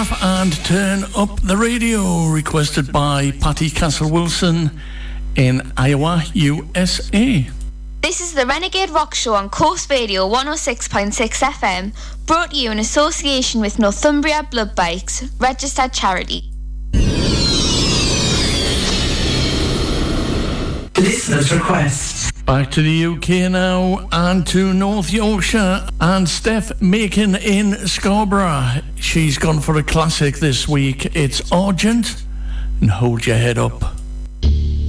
Laugh and Turn Up the Radio, requested by Patty Castle-Wilson in Iowa, USA. This is the Renegade Rock Show on Coast Radio 106.6 FM, brought to you in association with Northumbria Blood Bikes, registered charity. Listener's request. Back to the UK now, and to North Yorkshire, and Steph Macon in Scarborough. She's gone for a classic this week. It's Argent, and Hold Your Head Up.